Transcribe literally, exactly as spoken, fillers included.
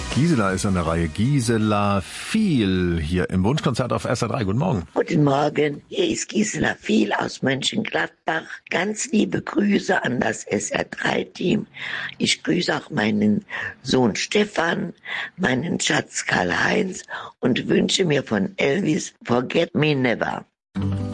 Gisela ist an der Reihe. Gisela Viel hier im Wunschkonzert auf S R drei. Guten Morgen. Guten Morgen, hier ist Gisela Viel aus Mönchengladbach. Ganz liebe Grüße an das S R drei Team. Ich grüße auch meinen Sohn Stefan, meinen Schatz Karl-Heinz und wünsche mir von Elvis Forget Me Never.